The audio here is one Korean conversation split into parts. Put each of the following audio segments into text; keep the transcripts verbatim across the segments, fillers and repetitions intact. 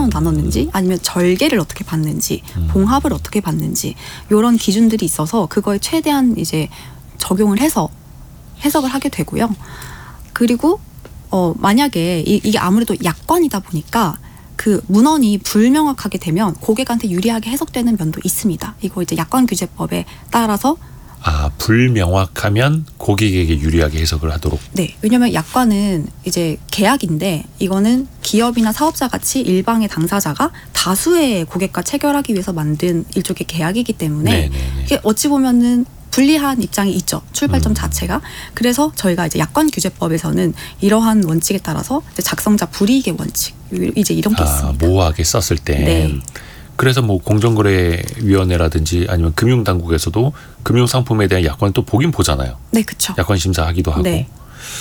명 나눴는지 아니면 절개를 어떻게 받는지 음. 봉합을 어떻게 받는지 이런 기준들이 있어서 그거에 최대한 이제 적용을 해서 해석을 하게 되고요. 그리고 어 만약에 이, 이게 아무래도 약관이다 보니까 그 문헌이 불명확하게 되면 고객한테 유리하게 해석되는 면도 있습니다. 이거 이제 약관규제법에 따라서 아, 불명확하면 고객에게 유리하게 해석을 하도록. 네, 왜냐하면 약관은 이제 계약인데 이거는 기업이나 사업자 같이 일방의 당사자가 다수의 고객과 체결하기 위해서 만든 일종의 계약이기 때문에 네네네. 이게 어찌 보면은 불리한 입장이 있죠. 출발점 음. 자체가. 그래서 저희가 이제 약관규제법에서는 이러한 원칙에 따라서 이제 작성자 불이익의 원칙 이제 이런 게 아, 있습니다. 모호하게 썼을 때. 네. 그래서 뭐 공정거래위원회라든지 아니면 금융당국에서도 금융상품에 대한 약관을 또 보긴 보잖아요. 네, 그렇죠. 약관 심사하기도 하고. 네.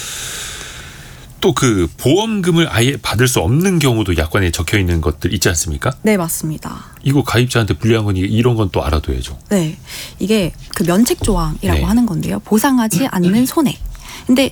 또 그 보험금을 아예 받을 수 없는 경우도 약관에 적혀 있는 것들 있지 않습니까? 네, 맞습니다. 이거 가입자한테 불리한 건 이런 건 또 알아둬야죠. 네, 이게 그 면책 조항이라고 네. 하는 건데요. 보상하지 않는 손해. 근데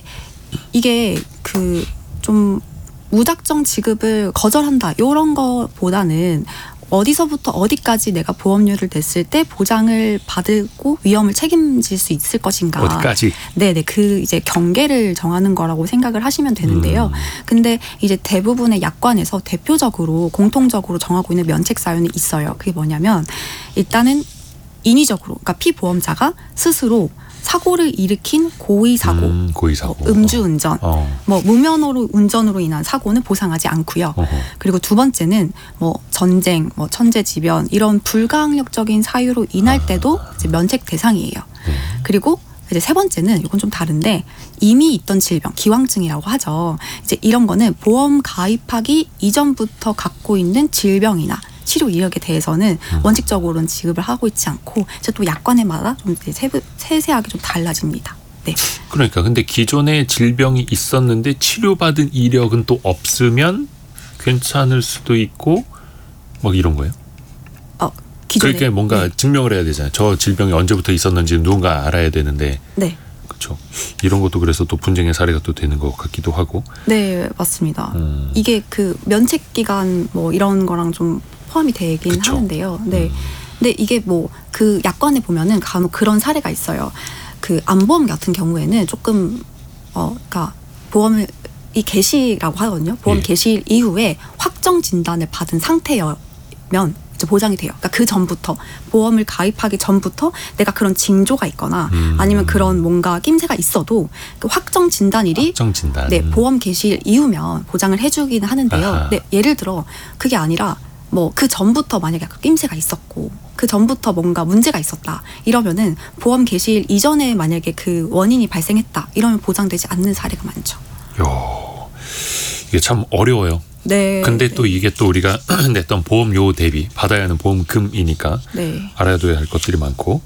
이게 그 좀 무작정 지급을 거절한다 이런 거보다는 어디서부터 어디까지 내가 보험료를 냈을 때 보장을 받고 위험을 책임질 수 있을 것인가. 어디까지? 네네. 그 이제 경계를 정하는 거라고 생각을 하시면 되는데요. 음. 근데 이제 대부분의 약관에서 대표적으로 공통적으로 정하고 있는 면책 사유는 있어요. 그게 뭐냐면 일단은 인위적으로, 그러니까 피보험자가 스스로 사고를 일으킨 고의 사고, 음, 고의 사고, 뭐 음주운전, 어. 뭐 무면허로 운전으로 인한 사고는 보상하지 않고요. 어허. 그리고 두 번째는 뭐 전쟁, 뭐 천재지변 이런 불가항력적인 사유로 인할 때도 이제 면책 대상이에요. 네. 그리고 이제 세 번째는 이건 좀 다른데 이미 있던 질병, 기왕증이라고 하죠. 이제 이런 거는 보험 가입하기 이전부터 갖고 있는 질병이나 치료 이력에 대해서는 음. 원칙적으로는 지급을 하고 있지 않고 이제 또 약관에마다 좀 세부, 세세하게 좀 달라집니다. 네. 그러니까 근데 기존에 질병이 있었는데 치료받은 이력은 또 없으면 괜찮을 수도 있고 뭐 이런 거예요? 어, 기존에 그러니까 뭔가 네. 증명을 해야 되잖아요. 저 질병이 언제부터 있었는지 누군가 알아야 되는데. 네. 그렇죠. 이런 것도 그래서 또 분쟁의 사례가 또 되는 것 같기도 하고. 네, 맞습니다. 음. 이게 그 면책 기간 뭐 이런 거랑 좀 포함이 되긴 그쵸. 하는데요. 네. 음. 근데 이게 뭐 그 약관에 보면은 간혹 그런 사례가 있어요. 그 암보험 같은 경우에는 조금 어 그러니까 보험을 이 개시라고 하거든요. 보험 예. 개시 이후에 확정 진단을 받은 상태면 이제 보장이 돼요. 그러니까 그 전부터 보험을 가입하기 전부터 내가 그런 징조가 있거나 음. 아니면 그런 뭔가 낌새가 있어도 그 확정 진단일이 확정 진단. 네, 보험 개시일 이후면 보장을 해주기는 하는데요. 아하. 네, 예를 들어 그게 아니라 뭐 그 전부터 만약에 약간 낌새가 있었고 그 전부터 뭔가 문제가 있었다 이러면은 보험 개시일 이전에 만약에 그 원인이 발생했다 이러면 보장되지 않는 사례가 많죠. 요, 이게 참 어려워요. 네. 근데 네. 또 이게 또 우리가 냈던 보험료 대비 받아야 하는 보험금이니까 네. 알아둬야 할 것들이 많고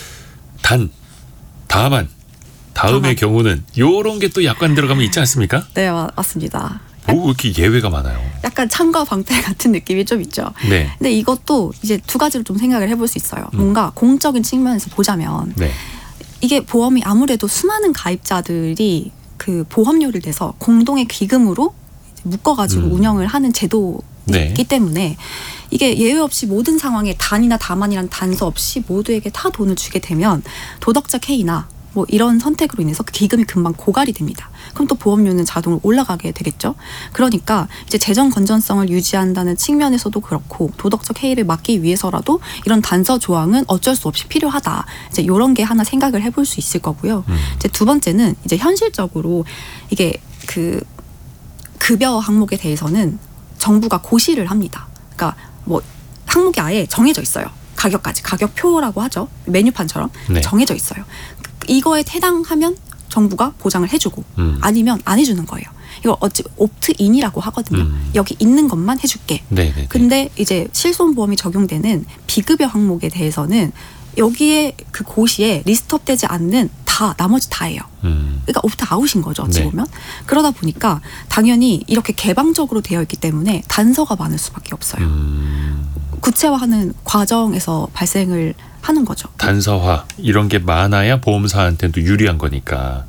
단 다만 다음의 다만. 경우는 요런 게 또 약관 들어가면 있지 않습니까? 네, 마- 맞습니다. 뭐 이렇게 예외가 많아요. 약간 창과 방패 같은 느낌이 좀 있죠. 네. 근데 이것도 이제 두 가지로 좀 생각을 해볼 수 있어요. 음. 뭔가 공적인 측면에서 보자면 네. 이게 보험이 아무래도 수많은 가입자들이 그 보험료를 내서 공동의 기금으로 이제 묶어가지고 음. 운영을 하는 제도이기 네. 때문에 이게 예외 없이 모든 상황에 단이나 다만이란 단서 없이 모두에게 다 돈을 주게 되면 도덕적 해이나 뭐 이런 선택으로 인해서 그 기금이 금방 고갈이 됩니다. 그럼 또 보험료는 자동으로 올라가게 되겠죠. 그러니까 이제 재정 건전성을 유지한다는 측면에서도 그렇고 도덕적 해이를 막기 위해서라도 이런 단서 조항은 어쩔 수 없이 필요하다. 이제 이런 게 하나 생각을 해볼 수 있을 거고요. 음. 이제 두 번째는 이제 현실적으로 이게 그 급여 항목에 대해서는 정부가 고시를 합니다. 그러니까 뭐 항목이 아예 정해져 있어요. 가격까지 가격표라고 하죠. 메뉴판처럼 네. 정해져 있어요. 이거에 해당하면 정부가 보장을 해주고 음. 아니면 안 해주는 거예요. 이걸 어찌 옵트인이라고 하거든요. 음. 여기 있는 것만 해줄게. 네네. 근데 이제 실손보험이 적용되는 비급여 항목에 대해서는 여기에 그 고시에 리스트업되지 않는 다 나머지 다예요. 음. 그러니까 옵트 아웃인 거죠. 어찌 네. 보면. 그러다 보니까 당연히 이렇게 개방적으로 되어 있기 때문에 단서가 많을 수밖에 없어요. 음. 구체화하는 과정에서 발생을 하는 거죠. 단서화 이런 게 많아야 보험사한테도 유리한 거니까.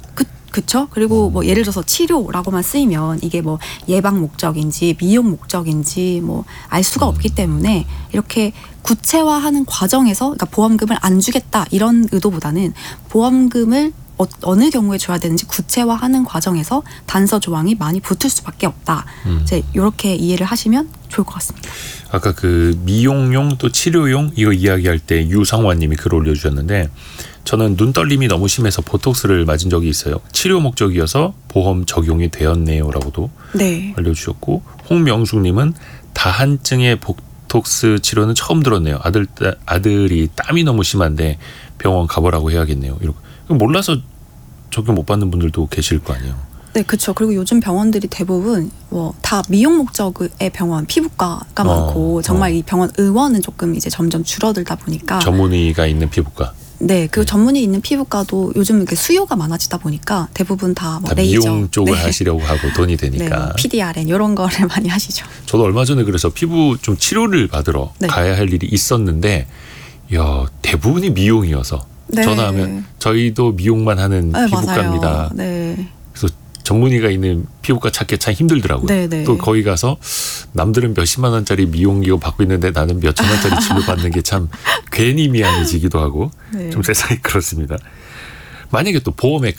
그쵸? 그리고 뭐 예를 들어서 치료라고만 쓰이면 이게 뭐 예방 목적인지 미용 목적인지 뭐 알 수가 없기 때문에 이렇게 구체화하는 과정에서 그러니까 보험금을 안 주겠다 이런 의도보다는 보험금을 어, 어느 경우에 줘야 되는지 구체화하는 과정에서 단서 조항이 많이 붙을 수밖에 없다. 음. 이제 이렇게 이해를 하시면 좋을 것 같습니다. 아까 그 미용용 또 치료용 이거 이야기할 때 유성환님이 글 올려주셨는데 저는 눈떨림이 너무 심해서 보톡스를 맞은 적이 있어요. 치료 목적이어서 보험 적용이 되었네요라고도 네. 알려주셨고 홍명숙님은 다한증의 보톡스 치료는 처음 들었네요. 아들 아들이 땀이 너무 심한데 병원 가보라고 해야겠네요. 이렇게 몰라서 적용 못 받는 분들도 계실 거 아니에요. 네, 그렇죠. 그리고 요즘 병원들이 대부분 뭐 다 미용 목적의 병원, 피부과가 어, 많고 정말 어. 이 병원 의원은 조금 이제 점점 줄어들다 보니까 전문의가 있는 피부과. 네, 그 네. 전문의 있는 피부과도 요즘 이렇게 수요가 많아지다 보니까 대부분 다 뭐 다 레이저, 미용 쪽을 네. 하시려고 하고 돈이 되니까. 네, 뭐 피디알엔 이런 거를 많이 하시죠. 저도 얼마 전에 그래서 피부 좀 치료를 받으러 네. 가야 할 일이 있었는데, 야 대부분이 미용이어서 네. 전화하면 저희도 미용만 하는 네, 피부과입니다. 맞아요. 네. 그래서 전문의가 있는 피부과 찾기 참 힘들더라고요. 네, 네. 또 거기 가서 남들은 몇십만 원짜리 미용기고 받고 있는데 나는 몇천 원짜리 치료 받는 게 참 괜히 미안해지기도 하고 네. 좀 세상이 그렇습니다. 만약에 또 보험에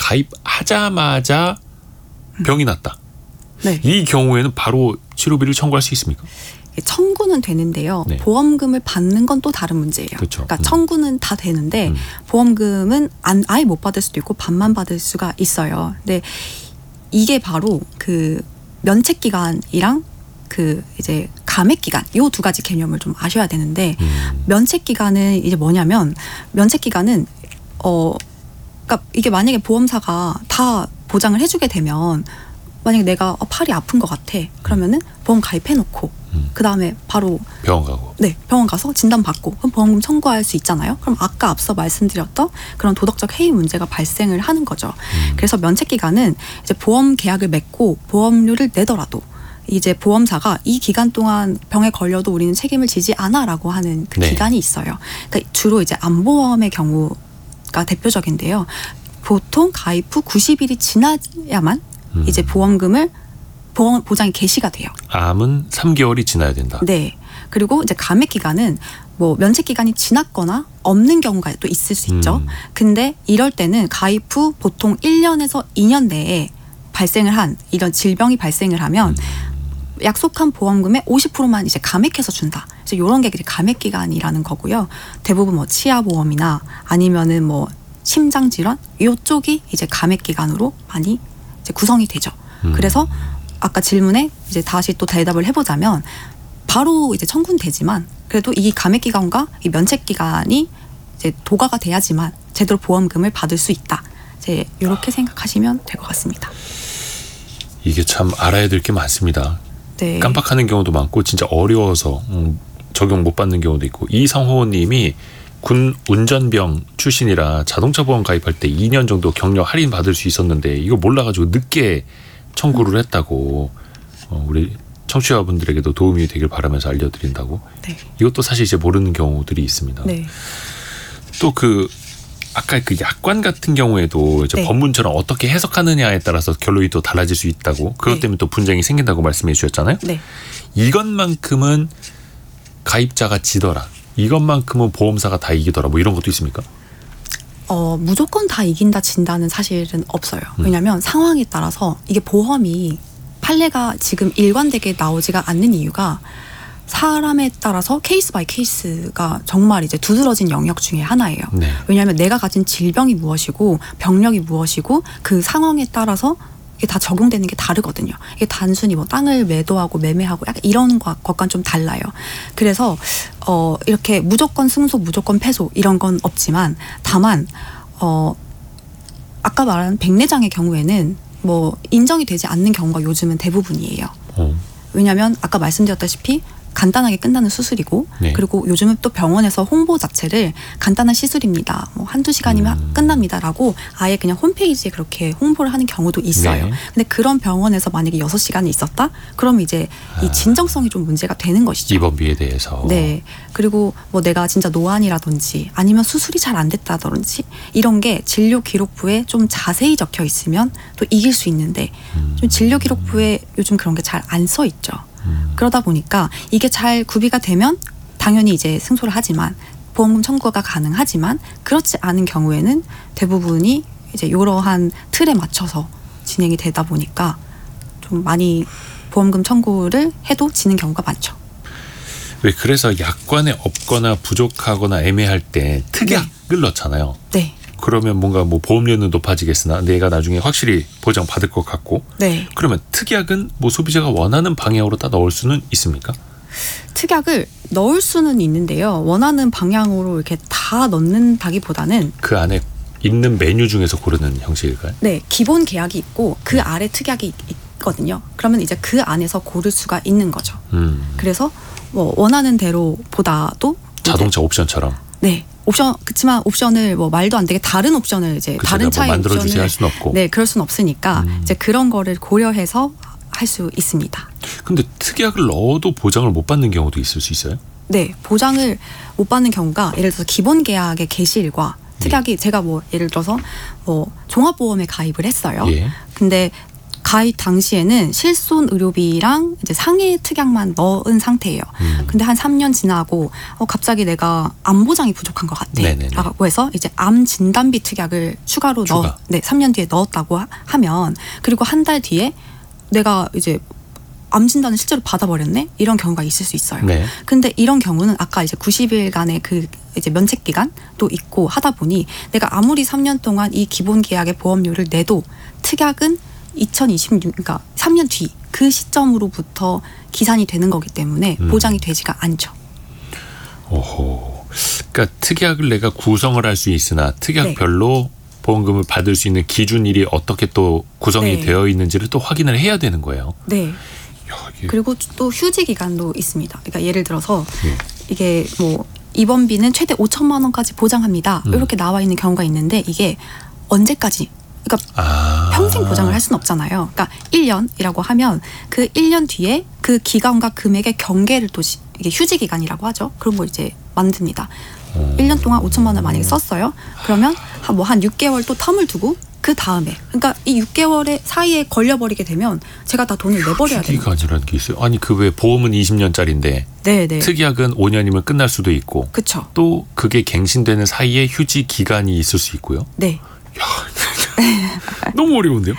가입하자마자 병이 났다. 네. 이 경우에는 바로 치료비를 청구할 수 있습니까? 청구는 되는데요. 네. 보험금을 받는 건 또 다른 문제예요. 그렇죠. 그러니까 음. 청구는 다 되는데 음. 보험금은 안, 아예 못 받을 수도 있고 반만 받을 수가 있어요. 근데 이게 바로 그 면책 기간이랑 그 이제 감액 기간 요 두 가지 개념을 좀 아셔야 되는데 음. 면책 기간은 이제 뭐냐면 면책 기간은 어 그러니까 이게 만약에 보험사가 다 보장을 해주게 되면 만약에 내가 어, 팔이 아픈 것 같아 그러면은 보험 가입해놓고 음. 그 다음에 바로 병원 가고. 네 병원 가서 진단 받고 그럼 보험금 청구할 수 있잖아요. 그럼 아까 앞서 말씀드렸던 그런 도덕적 해이 문제가 발생을 하는 거죠. 음. 그래서 면책 기간은 이제 보험 계약을 맺고 보험료를 내더라도 이제 보험사가 이 기간 동안 병에 걸려도 우리는 책임을 지지 않아라고 하는 그 네. 기간이 있어요. 그러니까 주로 이제 암보험의 경우가 대표적인데요. 보통 가입 후 구십 일이 지나야만 음. 이제 보험금을 보험 보장이 개시가 돼요. 암은 삼 개월이 지나야 된다. 네. 그리고 이제 감액 기간은 뭐 면책 기간이 지났거나 없는 경우가 또 있을 수 있죠. 음. 근데 이럴 때는 가입 후 보통 일 년에서 이 년 내에 발생을 한 이런 질병이 발생을 하면 음. 약속한 보험금의 오십 퍼센트만 이제 감액해서 준다. 그래서 이런 게 이제 감액 기간이라는 거고요. 대부분 뭐 치아 보험이나 아니면은 뭐 심장 질환 이쪽이 이제 감액 기간으로 많이 이제 구성이 되죠. 음. 그래서 아까 질문에 이제 다시 또 대답을 해보자면 바로 이제 청구는 되지만 그래도 이 감액 기간과 이 면책 기간이 이제 도가가 돼야지만 제대로 보험금을 받을 수 있다. 이제 이렇게 생각하시면 될 것 같습니다. 이게 참 알아야 될 게 많습니다. 네. 깜빡하는 경우도 많고 진짜 어려워서 음, 적용 못 받는 경우도 있고 이성호님이 군 운전병 출신이라 자동차 보험 가입할 때 이 년 정도 경력 할인 받을 수 있었는데 이거 몰라가지고 늦게 청구를 했다고 어, 우리 청취자분들에게도 도움이 되길 바라면서 알려드린다고. 네. 이것도 사실 이제 모르는 경우들이 있습니다. 네. 또 그 아까 그 약관 같은 경우에도 이제 네. 법문처럼 어떻게 해석하느냐에 따라서 결론이 또 달라질 수 있다고 그것 네. 때문에 또 분쟁이 생긴다고 말씀해 주셨잖아요. 네. 이것만큼은 가입자가 지더라. 이것만큼은 보험사가 다 이기더라. 뭐 이런 것도 있습니까? 어, 무조건 다 이긴다 진다는 사실은 없어요. 음. 왜냐하면 상황에 따라서 이게 보험이 판례가 지금 일관되게 나오지가 않는 이유가 사람에 따라서 케이스 바이 케이스가 정말 이제 두드러진 영역 중에 하나예요. 네. 왜냐하면 내가 가진 질병이 무엇이고 병력이 무엇이고 그 상황에 따라서 이게 다 적용되는 게 다르거든요. 이게 단순히 뭐 땅을 매도하고 매매하고 약간 이런 것과는 좀 달라요. 그래서 어 이렇게 무조건 승소, 무조건 패소 이런 건 없지만 다만 어 아까 말한 백내장의 경우에는 뭐 인정이 되지 않는 경우가 요즘은 대부분이에요. 어. 왜냐하면 아까 말씀드렸다시피 간단하게 끝나는 수술이고 네. 그리고 요즘은 또 병원에서 홍보 자체를 간단한 시술입니다. 뭐 한두 시간이면 음. 끝납니다라고 아예 그냥 홈페이지에 그렇게 홍보를 하는 경우도 있어요. 네. 근데 그런 병원에서 만약에 여섯 시간이 있었다? 그럼 이제 이 아. 진정성이 좀 문제가 되는 것이죠. 입원비에 대해서. 네. 그리고 뭐 내가 진짜 노안이라든지 아니면 수술이 잘 안 됐다든지 이런 게 진료 기록부에 좀 자세히 적혀 있으면 또 이길 수 있는데 음. 좀 진료 기록부에 요즘 그런 게 잘 안 써 있죠. 음. 그러다 보니까 이게 잘 구비가 되면 당연히 이제 승소를 하지만 보험금 청구가 가능하지만 그렇지 않은 경우에는 대부분이 이제 이러한 틀에 맞춰서 진행이 되다 보니까 좀 많이 보험금 청구를 해도 지는 경우가 많죠. 왜 그래서 약관에 없거나 부족하거나 애매할 때 특약을 넣잖아요. 네. 그러면 뭔가 뭐 보험료는 높아지겠으나 내가 나중에 확실히 보장 받을 것 같고. 네. 그러면 특약은 뭐 소비자가 원하는 방향으로 다 넣을 수는 있습니까? 특약을 넣을 수는 있는데요. 원하는 방향으로 이렇게 다 넣는다기보다는 그 안에 있는 메뉴 중에서 고르는 형식일까요? 네, 기본 계약이 있고 그 아래 특약이 있, 있거든요. 그러면 이제 그 안에서 고를 수가 있는 거죠. 음. 그래서 뭐 원하는 대로보다도 자동차 옵션처럼. 네. 옵션 그렇지만 옵션을 뭐 말도 안 되게 다른 옵션을 이제 그쵸, 다른 뭐 차의 만들어주지 옵션을 할 수는 없고. 네, 그럴 수는 없으니까 음. 이제 그런 거를 고려해서 할 수 있습니다. 근데 특약을 넣어도 보장을 못 받는 경우도 있을 수 있어요? 네, 보장을 못 받는 경우가 예를 들어서 기본 계약의 개시일과 특약이 제가 뭐 예를 들어서 뭐 종합보험에 가입을 했어요. 예. 근데 가입 당시에는 실손 의료비랑 이제 상해 특약만 넣은 상태예요. 음. 근데 한 삼 년 지나고 어, 갑자기 내가 암 보장이 부족한 것 같아. 네네네. 라고 해서 이제 암 진단비 특약을 추가로 추가. 넣어, 네, 삼 년 뒤에 넣었다고 하, 하면 그리고 한 달 뒤에 내가 이제 암 진단을 실제로 받아버렸네? 이런 경우가 있을 수 있어요. 네. 근데 이런 경우는 아까 이제 구십 일간의 그 이제 면책 기간도 있고 하다 보니 내가 아무리 삼 년 동안 이 기본 계약의 보험료를 내도 특약은 이천이십육, 그러니까 삼 년 뒤 그 시점으로부터 기산이 되는 거기 때문에 음. 보장이 되지가 않죠. 오호. 그러니까 특약을 내가 구성을 할 수 있으나 특약별로 네. 보험금을 받을 수 있는 기준일이 어떻게 또 구성이 네. 되어 있는지를 또 확인을 해야 되는 거예요. 네. 야, 이게... 그리고 또 휴지 기간도 있습니다. 그러니까 예를 들어서 네. 이게 뭐 입원비는 최대 오천만 원까지 보장합니다. 음. 이렇게 나와 있는 경우가 있는데 이게 언제까지? 그러니까 아. 평생 보장을 할 수는 없잖아요. 그러니까 일 년이라고 하면 그 일 년 뒤에 그 기간과 금액의 경계를 또 시, 이게 휴지 기간이라고 하죠. 그런 걸 이제 만듭니다. 음. 일 년 동안 오천만 원 만약에 썼어요. 그러면 한 뭐 한 육 개월 또 텀을 두고 그 다음에 그러니까 이 육 개월의 사이에 걸려버리게 되면 제가 다 돈을 내버려야 돼요. 휴지기간이라는 게 있어요. 아니 그 왜 보험은 이십 년짜리인데 네네. 특약은 오 년이면 끝날 수도 있고 그쵸. 또 그게 갱신되는 사이에 휴지 기간이 있을 수 있고요. 네. 야, 너무 어려운데요.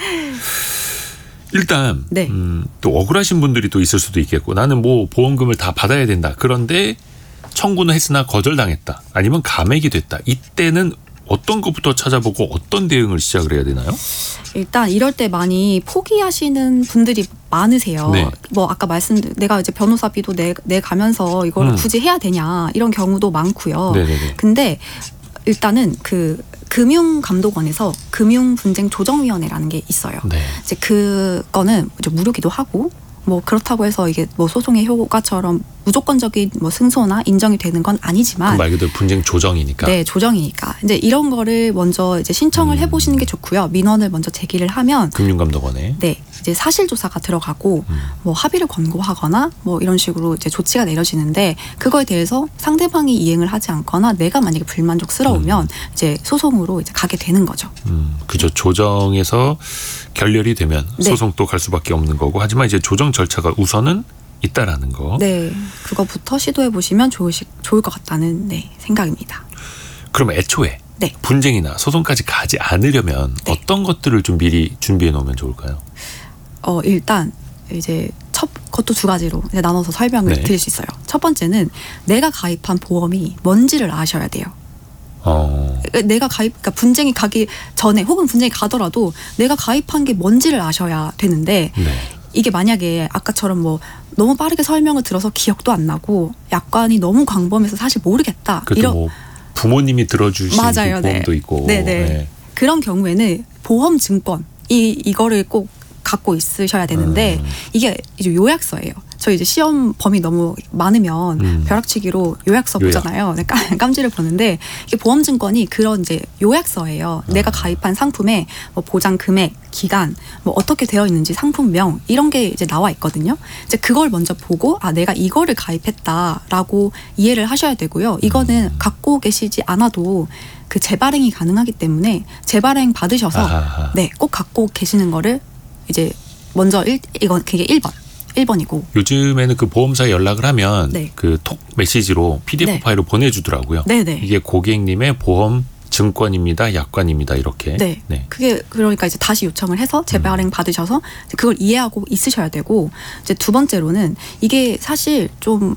일단 네. 음, 또 억울하신 분들이 또 있을 수도 있겠고 나는 뭐 보험금을 다 받아야 된다. 그런데 청구는 했으나 거절당했다. 아니면 감액이 됐다. 이때는 어떤 것부터 찾아보고 어떤 대응을 시작을 해야 되나요? 일단 이럴 때 많이 포기하시는 분들이 많으세요. 네. 뭐 아까 말씀 내가 이제 변호사비도 내, 내 가면서 이걸 음. 굳이 해야 되냐 이런 경우도 많고요. 네네네. 근데 일단은 그 금융감독원에서 금융분쟁조정위원회라는 게 있어요. 네. 이제 그거는 이제 무료기도 하고 뭐 그렇다고 해서 이게 뭐 소송의 효과처럼 무조건적인 뭐 승소나 인정이 되는 건 아니지만 말 그대로 분쟁 조정이니까. 네, 조정이니까 이제 이런 거를 먼저 이제 신청을 음. 해보시는 게 좋고요. 민원을 먼저 제기를 하면 금융감독원에. 네, 이제 사실 조사가 들어가고 음. 뭐 합의를 권고하거나 뭐 이런 식으로 이제 조치가 내려지는데 그거에 대해서 상대방이 이행을 하지 않거나 내가 만약에 불만족스러우면 음. 이제 소송으로 이제 가게 되는 거죠. 음, 그죠. 조정에서 결렬이 되면 네. 소송 또 갈 수밖에 없는 거고 하지만 이제 조정 절차가 우선은 있다라는 거. 네, 그거부터 시도해 보시면 좋으시 좋을 것 같다는 네 생각입니다. 그럼 애초에 네. 분쟁이나 소송까지 가지 않으려면 네. 어떤 것들을 좀 미리 준비해 놓으면 좋을까요? 어 일단 이제 첫 그것도 두 가지로 이제 나눠서 설명을 네. 드릴 수 있어요. 첫 번째는 내가 가입한 보험이 뭔지를 아셔야 돼요. 어, 내가 가입, 그러니까 분쟁이 가기 전에 혹은 분쟁이 가더라도 내가 가입한 게 뭔지를 아셔야 되는데 네. 이게 만약에 아까처럼 뭐 너무 빠르게 설명을 들어서 기억도 안 나고 약관이 너무 광범해서 사실 모르겠다. 그것도 이런 뭐 부모님이 들어주신 맞아요, 그 보험도 네. 있고. 네네. 네. 그런 경우에는 보험 증권 이 이거를 꼭 갖고 있으셔야 되는데 음. 이게 이제 요약서예요. 저희 이제 시험 범위 너무 많으면 음. 벼락치기로 요약서 요약. 보잖아요. 네, 깜- 깜지를 보는데 이게 보험증권이 그런 이제 요약서예요. 아. 내가 가입한 상품에 뭐 보장 금액, 기간, 뭐 어떻게 되어 있는지 상품명 이런 게 이제 나와 있거든요. 이제 그걸 먼저 보고 아 내가 이거를 가입했다라고 이해를 하셔야 되고요. 이거는 음. 갖고 계시지 않아도 그 재발행이 가능하기 때문에 재발행 받으셔서 아하하. 네, 꼭 갖고 계시는 거를 이제 먼저 일, 이건 그게 일 번. 일 번이고. 요즘에는 그 보험사에 연락을 하면 네. 그 톡 메시지로 피디에프 네. 파일을 보내주더라고요. 네네. 이게 고객님의 보험 증권입니다, 약관입니다 이렇게. 네. 네. 그게 그러니까 이제 다시 요청을 해서 재발행 받으셔서 이제 그걸 이해하고 있으셔야 되고 이제 두 번째로는 이게 사실 좀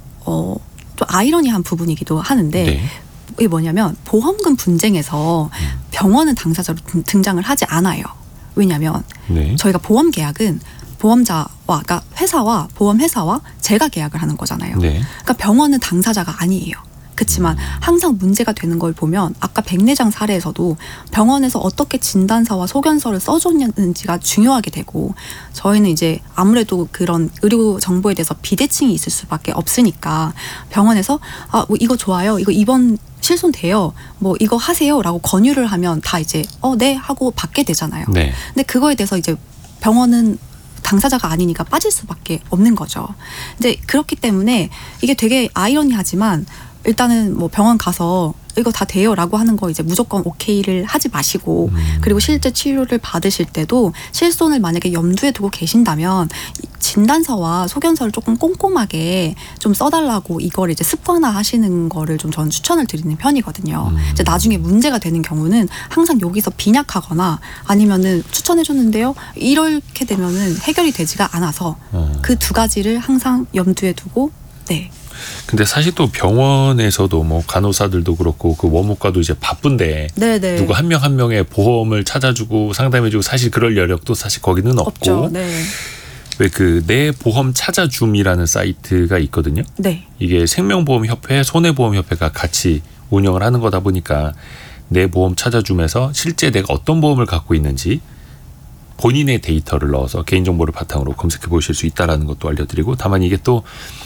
어, 좀 아이러니한 부분이기도 하는데 네. 이게 뭐냐면 보험금 분쟁에서 병원은 당사자로 등- 등장을 하지 않아요. 왜냐하면 네. 저희가 보험 계약은 보험자와 그러니까 회사와 보험회사와 제가 계약을 하는 거잖아요. 네. 그러니까 병원은 당사자가 아니에요. 그렇지만 항상 문제가 되는 걸 보면 아까 백내장 사례에서도 병원에서 어떻게 진단서와 소견서를 써줬는지가 중요하게 되고 저희는 이제 아무래도 그런 의료 정보에 대해서 비대칭이 있을 수밖에 없으니까 병원에서 아, 뭐 이거 좋아요. 이거 입원 실손돼요. 뭐 이거 하세요라고 권유를 하면 다 이제 어, 네 하고 받게 되잖아요. 네. 근데 그거에 대해서 이제 병원은 당사자가 아니니까 빠질 수밖에 없는 거죠. 근데 그렇기 때문에 이게 되게 아이러니하지만 일단은 뭐 병원 가서 이거 다 돼요라고 하는 거 이제 무조건 오케이를 하지 마시고 음. 그리고 실제 치료를 받으실 때도 실손을 만약에 염두에 두고 계신다면 이 진단서와 소견서를 조금 꼼꼼하게 좀 써달라고 이걸 이제 습관화하시는 거를 좀 저는 추천을 드리는 편이거든요. 음. 이제 나중에 문제가 되는 경우는 항상 여기서 빈약하거나 아니면은 추천해줬는데요 이렇게 되면은 해결이 되지가 않아서 어. 그 두 가지를 항상 염두에 두고 네. 근데 사실 또 병원에서도 뭐 간호사들도 그렇고 그 원무과도 이제 바쁜데 네네. 누구 한 명 한 명의 보험을 찾아주고 상담해주고 사실 그럴 여력도 사실 거기는 없고 없죠. 네. 왜 그 내 보험 찾아줌이라는 사이트가 있거든요. 네. 이게 생명보험협회, 손해보험협회가 같이 운영을 하는 거다 보니까 내 보험 찾아줌에서 실제 내가 어떤 보험을 갖고 있는지 본인의 데이터를 넣어서 개인정보를 바탕으로 검색해 보실 수 있다는 것도 알려드리고 다만 이게 또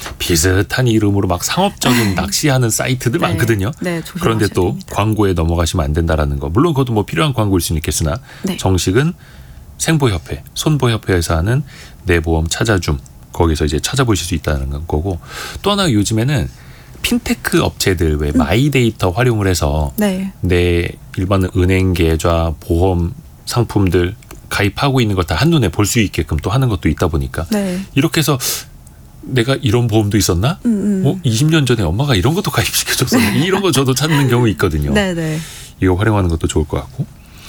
비슷한 이름으로 막 상업적인 낚시하는 사이트들 네. 많거든요. 네, 조심하셔야 그런데 또 됩니다. 광고에 넘어가시면 안 된다라는 거. 물론 그것도 뭐 필요한 광고일 수는 있겠으나 네. 정식은 생보협회, 손보협회에서 하는 내 보험 찾아줌 거기서 이제 찾아보실 수 있다는 거고 또 하나 요즘에는 핀테크 업체들 왜 마이데이터 활용을 해서 네. 내 일반 은행 계좌 보험 상품들 가입하고 있는 걸 다 한눈에 볼 수 있게끔 또 하는 것도 있다 보니까 네. 이렇게 해서 내가 이런 보험도 있었나? 음, 음. 어, 이십 년 전에 엄마가 이런 것도 가입시켜줬었나? 이런 거 저도 찾는 경우 있거든요. 네네. 이거 활용하는 것도 좋을 것 같고.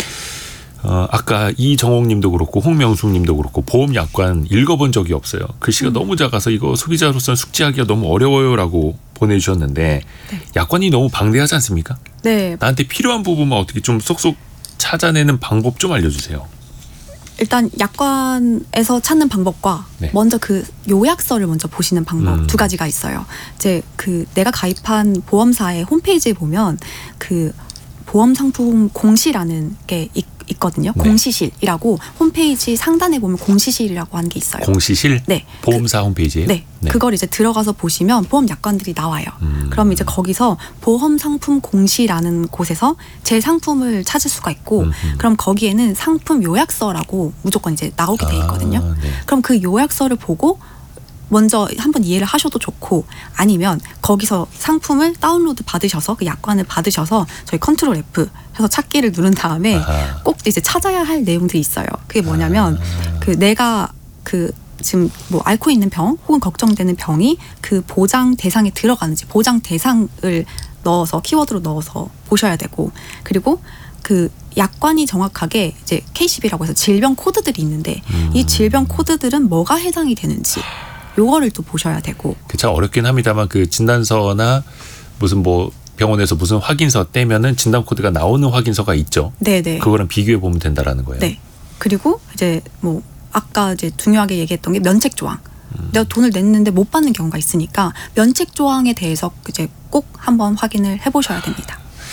어, 아까 이정옥 님도 그렇고 홍명숙 님도 그렇고 보험 약관 읽어본 적이 없어요. 글씨가 음. 너무 작아서 이거 소비자로서는 숙지하기가 너무 어려워요라고 보내주셨는데 네. 약관이 너무 방대하지 않습니까? 네. 나한테 필요한 부분만 어떻게 좀 쏙쏙 찾아내는 방법 좀 알려주세요. 일단 약관에서 찾는 방법과 네. 먼저 그 요약서를 먼저 보시는 방법 음. 두 가지가 있어요. 이제 그 내가 가입한 보험사의 홈페이지에 보면 그 보험 상품 공시라는 게 있, 있거든요. 네. 공시실이라고 홈페이지 상단에 보면 공시실이라고 하는 게 있어요. 공시실 네. 보험사 홈페이지에 네. 그걸 이제 들어가서 보시면 보험 약관들이 나와요. 음. 그럼 이제 거기서 보험 상품 공시라는 곳에서 제 상품을 찾을 수가 있고 음흠. 그럼 거기에는 상품 요약서라고 무조건 이제 나오게 돼 있거든요. 아, 네. 그럼 그 요약서를 보고 먼저 한번 이해를 하셔도 좋고 아니면 거기서 상품을 다운로드 받으셔서 그 약관을 받으셔서 저희 컨트롤 F 해서 찾기를 누른 다음에 아하. 꼭 이제 찾아야 할 내용들이 있어요. 그게 뭐냐면 아. 그 내가 그 지금 뭐 앓고 있는 병 혹은 걱정되는 병이 그 보장 대상에 들어가는지 보장 대상을 넣어서 키워드로 넣어서 보셔야 되고 그리고 그 약관이 정확하게 이제 케이씨비라고 해서 질병 코드들이 있는데 음. 이 질병 코드들은 뭐가 해당이 되는지 요거를 또 보셔야 되고 그 참 어렵긴 합니다만 그 진단서나 무슨 뭐 병원에서 무슨 확인서 떼면은 진단 코드가 나오는 확인서가 있죠. 네네 그거랑 비교해 보면 된다라는 거예요. 네 그리고 이제 뭐 아까 이제 중요하게 얘기했던 게 면책 조항 음. 내가 돈을 냈는데 못 받는 경우가 있으니까 면책 조항에 대해서 이제 꼭 한번 확인을 해보셔야 됩니다.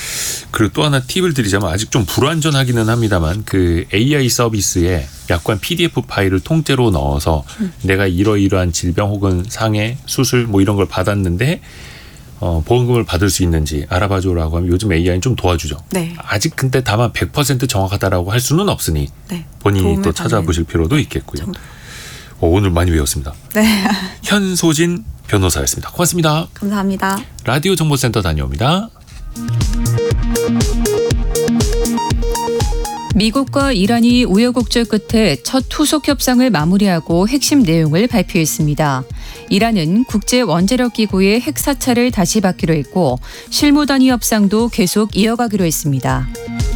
그리고 또 하나 팁을 드리자면 아직 좀 불완전하기는 합니다만 그 에이아이 서비스에 약관 피디에프 파일을 통째로 넣어서 음. 내가 이러이러한 질병 혹은 상해, 수술 뭐 이런 걸 받았는데 어, 보험금을 받을 수 있는지 알아봐줘라고 하면 요즘 에이아이는 좀 도와주죠. 네. 아직 근데 다만 백 퍼센트 정확하다라고 할 수는 없으니 네. 본인이 또 찾아보실 필요도 있겠고요. 어, 오늘 많이 배웠습니다. 네. 현소진 변호사였습니다. 고맙습니다. 감사합니다. 라디오 정보센터 다녀옵니다. 미국과 이란이 우여곡절 끝에 첫 후속 협상을 마무리하고 핵심 내용을 발표했습니다. 이란은 국제원자력기구의 핵 사찰을 다시 받기로 했고 실무 단위 협상도 계속 이어가기로 했습니다.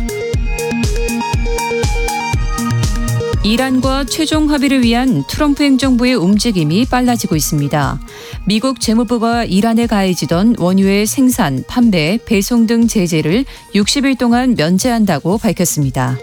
이란과 최종 합의를 위한 트럼프 행정부의 움직임이 빨라지고 있습니다. 미국 재무부가 이란에 가해지던 원유의 생산, 판매, 배송 등 제재를 육십 일 동안 면제한다고 밝혔습니다.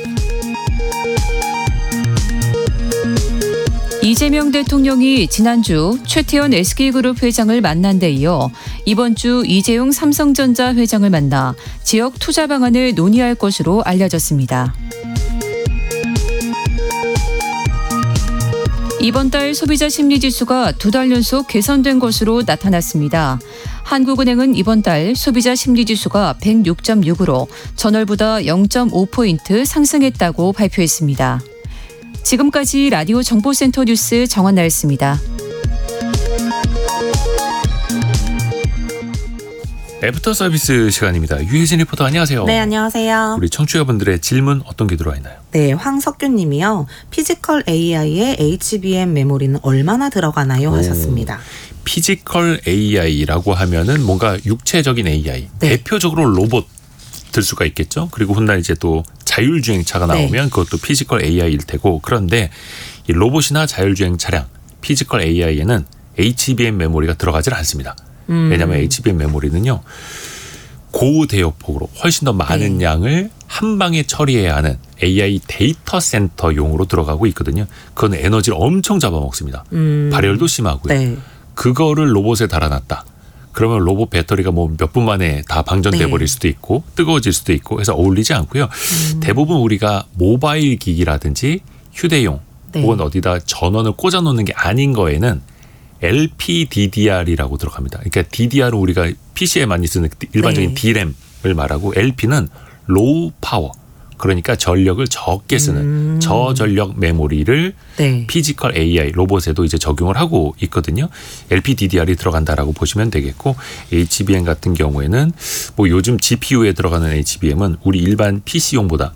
이재명 대통령이 지난주 최태원 에스케이그룹 회장을 만난 데 이어 이번 주 이재용 삼성전자 회장을 만나 지역 투자 방안을 논의할 것으로 알려졌습니다. 이번 달 소비자 심리지수가 두 달 연속 개선된 것으로 나타났습니다. 한국은행은 이번 달 소비자 심리지수가 백육 점 육으로 전월보다 영 점 오 포인트 상승했다고 발표했습니다. 지금까지 라디오 정보센터 뉴스 정한나였습니다. 애프터 서비스 시간입니다. 유혜진 리포터 안녕하세요. 네, 안녕하세요. 우리 청취자분들의 질문 어떤 게 들어와 있나요? 네, 황석균 님이요. 피지컬 에이아이의 에이치비엠 메모리는 얼마나 들어가나요? 오, 하셨습니다. 피지컬 에이아이라고 하면은 뭔가 육체적인 에이아이. 네. 대표적으로 로봇 들 수가 있겠죠. 그리고 훗날 이제 또 자율주행차가 나오면 네. 그것도 피지컬 에이아이일 테고 그런데 이 로봇이나 자율주행 차량 피지컬 에이아이에는 에이치비엠 메모리가 들어가질 않습니다. 음. 왜냐하면 에이치비엠 메모리는요. 고대역폭으로 훨씬 더 많은 네. 양을 한 방에 처리해야 하는 에이아이 데이터 센터용으로 들어가고 있거든요. 그건 에너지를 엄청 잡아먹습니다. 음. 발열도 심하고요. 네. 그거를 로봇에 달아놨다. 그러면 로봇 배터리가 뭐 몇 분 만에 다 방전돼 네. 버릴 수도 있고 뜨거워질 수도 있고 해서 어울리지 않고요. 음. 대부분 우리가 모바일 기기라든지 휴대용 네. 혹은 어디다 전원을 꽂아놓는 게 아닌 거에는 엘피디디알이라고 들어갑니다. 그러니까 디디알은 우리가 피시에 많이 쓰는 일반적인 네. 디램을 말하고 엘피는 로우 파워. 그러니까 전력을 적게 쓰는 음. 저전력 메모리를 네. 피지컬 에이아이 로봇에도 이제 적용을 하고 있거든요. 엘피디디알이 들어간다라고 보시면 되겠고 에이치비엠 같은 경우에는 뭐 요즘 지피유에 들어가는 에이치비엠은 우리 일반 피시용보다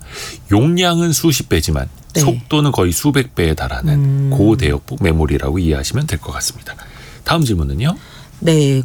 용량은 수십 배지만 네. 속도는 거의 수백 배에 달하는 음. 고대역폭 메모리라고 이해하시면 될 것 같습니다. 다음 질문은요. 네,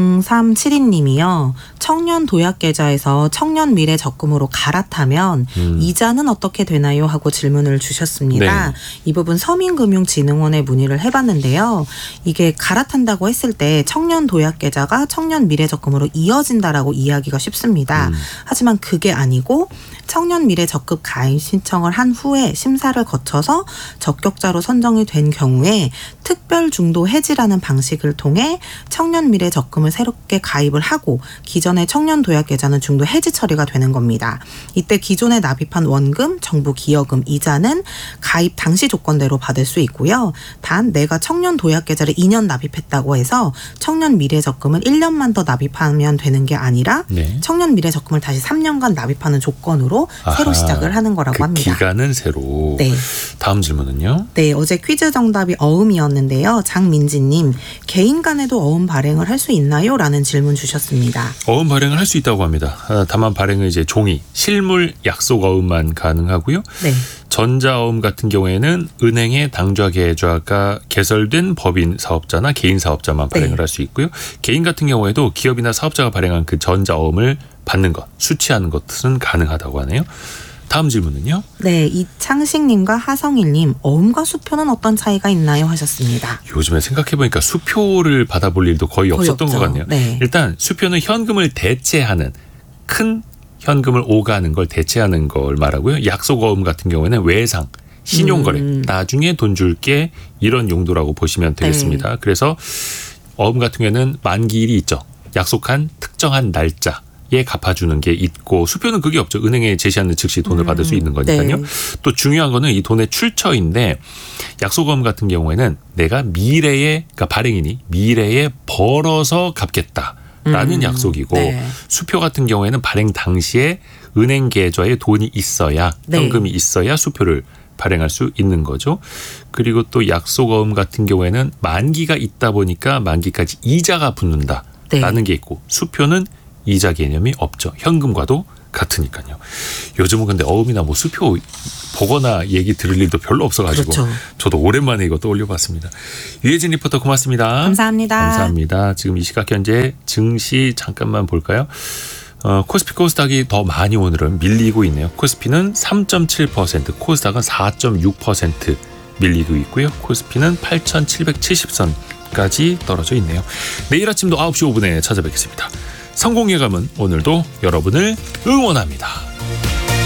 공삼칠이 님이요. 청년 도약 계좌에서 청년 미래 적금으로 갈아타면 음. 이자는 어떻게 되나요? 하고 질문을 주셨습니다. 네. 이 부분 서민금융진흥원에 문의를 해봤는데요. 이게 갈아탄다고 했을 때 청년 도약 계좌가 청년 미래 적금으로 이어진다라고 이해하기가 쉽습니다. 음. 하지만 그게 아니고 청년 미래 적금 가입 신청을 한 후에 심사를 거쳐서 적격자로 선정이 된 경우에 특별 중도 해지라는 방식을 통해 청년 미래 적금을 새롭게 가입을 하고 기존의 청년 도약 계좌는 중도 해지 처리가 되는 겁니다. 이때 기존에 납입한 원금, 정부 기여금, 이자는 가입 당시 조건대로 받을 수 있고요. 단 내가 청년 도약 계좌를 이 년 납입했다고 해서 청년 미래 적금을 일 년만 더 납입하면 되는 게 아니라 네. 청년 미래 적금을 다시 삼 년간 납입하는 조건으로 아하, 새로 시작을 하는 거라고 그 합니다. 기간은 새로. 네. 다음 질문은요. 네, 어제 퀴즈 정답이 어음이었는데요. 장민지님, 개인 간에도 어음 발행을 할 수 있나요? 라는 질문 주셨습니다. 어음 발행을 할 수 있다고 합니다. 다만 발행은 이제 종이, 실물 약속 어음만 가능하고요. 네. 전자어음 같은 경우에는 은행의 당좌 계좌가 개설된 법인 사업자나 개인 사업자만 발행을 네. 할 수 있고요. 개인 같은 경우에도 기업이나 사업자가 발행한 그 전자어음을 받는 것, 수취하는 것은 가능하다고 하네요. 다음 질문은요. 네, 이창식님과 하성일님, 어음과 수표는 어떤 차이가 있나요? 하셨습니다. 요즘에 생각해보니까 수표를 받아볼 일도 거의, 거의 없었던 없죠. 것 같네요. 네. 일단 수표는 현금을 대체하는 큰 현금을 오가는 걸 대체하는 걸 말하고요. 약속어음 같은 경우에는 외상, 신용거래, 음. 나중에 돈 줄게 이런 용도라고 보시면 되겠습니다. 네. 그래서 어음 같은 경우에는 만기일이 있죠. 약속한 특정한 날짜 갚아주는 게 있고 수표는 그게 없죠. 은행에 제시하는 즉시 돈을 음, 받을 수 있는 거니까요. 네. 또 중요한 거는 이 돈의 출처인데 약속금 같은 경우에는 내가 미래에 그러니까 발행인이 미래에 벌어서 갚겠다라는 음, 약속이고 네. 수표 같은 경우에는 발행 당시에 은행 계좌에 돈이 있어야 네. 현금이 있어야 수표를 발행할 수 있는 거죠. 그리고 또 약속어음 같은 경우에는 만기가 있다 보니까 만기까지 이자가 붙는다라는 네. 게 있고 수표는 이자 개념이 없죠. 현금과도 같으니까요. 요즘은 근데 어음이나 뭐 수표 보거나 얘기 들을 일도 별로 없어가지고 그렇죠. 저도 오랜만에 이거 떠올려봤습니다. 유혜진 리포터 고맙습니다. 감사합니다. 감사합니다. 지금 이 시각 현재 증시 잠깐만 볼까요? 어, 코스피 코스닥이 더 많이 오늘은 밀리고 있네요. 코스피는 삼 점 칠 퍼센트, 코스닥은 사 점 육 퍼센트 밀리고 있고요. 코스피는 팔천칠백칠십 선까지 떨어져 있네요. 내일 아침도 아홉 시 오 분에 찾아뵙겠습니다. 성공예감은 오늘도 여러분을 응원합니다.